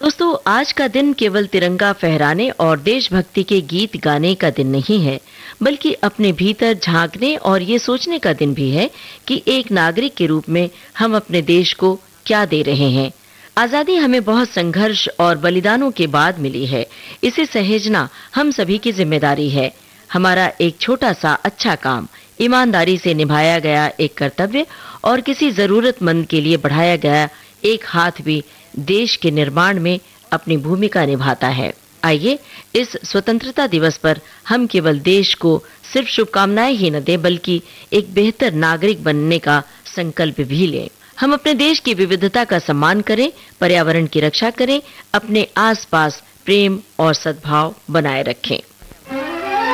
दोस्तों, आज का दिन केवल तिरंगा फहराने और देशभक्ति के गीत गाने का दिन नहीं है, बल्कि अपने भीतर झांकने और ये सोचने का दिन भी है कि एक नागरिक के रूप में हम अपने देश को क्या दे रहे हैं। आजादी हमें बहुत संघर्ष और बलिदानों के बाद मिली है। इसे सहेजना हम सभी की जिम्मेदारी है। हमारा एक छोटा सा अच्छा काम, ईमानदारी से निभाया गया एक कर्तव्य और किसी जरूरतमंद के लिए बढ़ाया गया एक हाथ भी देश के निर्माण में अपनी भूमिका निभाता है। आइए इस स्वतंत्रता दिवस पर हम केवल देश को सिर्फ शुभकामनाएं ही न दें, बल्कि एक बेहतर नागरिक बनने का संकल्प भी लें। हम अपने देश की विविधता का सम्मान करें, पर्यावरण की रक्षा करें, अपने आसपास प्रेम और सद्भाव बनाए रखें।